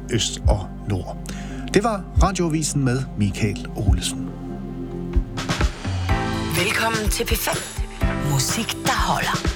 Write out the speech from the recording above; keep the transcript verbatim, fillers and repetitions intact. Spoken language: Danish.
øst og nord. Det var Radioavisen med Michael Olesen. Velkommen til P fem. Musik, der holder.